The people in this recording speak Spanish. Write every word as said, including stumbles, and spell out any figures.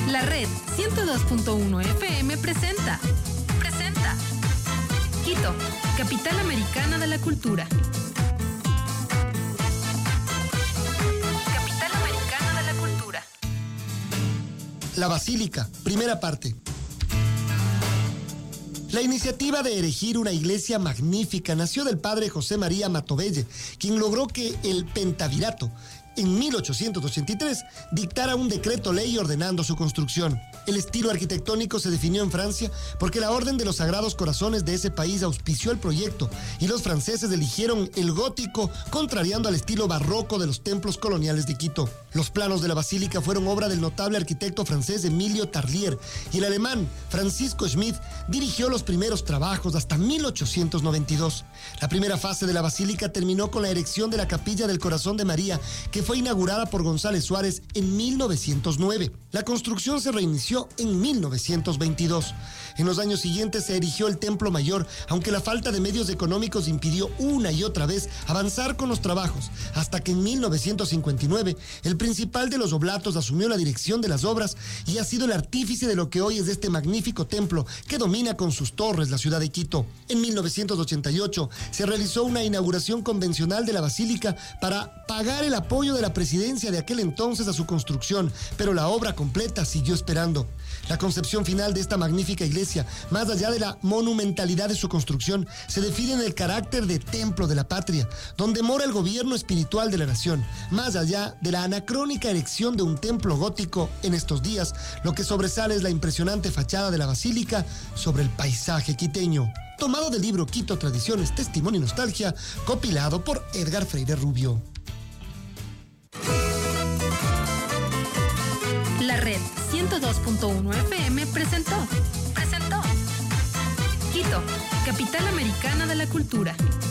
La Red ciento dos punto uno F M presenta. Presenta. Quito, capital americana de la cultura. Capital americana de la cultura. La Basílica, primera parte. La iniciativa de erigir una iglesia magnífica nació del padre José María Matovelle, quien logró que el Pentavirato, en mil ochocientos ochenta y tres, dictara un decreto ley ordenando su construcción. El estilo arquitectónico se definió en Francia porque la Orden de los Sagrados Corazones de ese país auspició el proyecto y los franceses eligieron el gótico, contrariando al estilo barroco de los templos coloniales de Quito. Los planos de la basílica fueron obra del notable arquitecto francés Emilio Tarlier, y el alemán Francisco Schmidt dirigió los primeros trabajos hasta mil ochocientos noventa y dos. La primera fase de la basílica terminó con la erección de la Capilla del Corazón de María, que fue inaugurada por González Suárez en mil novecientos nueve. La construcción se reinició en mil novecientos veintidós. En los años siguientes se erigió el Templo Mayor, aunque la falta de medios económicos impidió una y otra vez avanzar con los trabajos, hasta que en mil novecientos cincuenta y nueve el principal de los oblatos asumió la dirección de las obras y ha sido el artífice de lo que hoy es este magnífico templo que domina con sus torres la ciudad de Quito. En mil novecientos ochenta y ocho se realizó una inauguración convencional de la basílica para pagar el apoyo de la presidencia de aquel entonces a su construcción, pero la obra completa siguió esperando. La concepción final de esta magnífica iglesia, más allá de la monumentalidad de su construcción, se define en el carácter de templo de la patria, donde mora el gobierno espiritual de la nación. Más allá de la anacrónica erección de un templo gótico en estos días, lo que sobresale es la impresionante fachada de la basílica sobre el paisaje quiteño. Tomado del libro Quito, Tradiciones, Testimonio y Nostalgia, compilado por Edgar Freire Rubio. La Red ciento dos punto uno F M presentó. Presentó. Quito, capital americana de la cultura.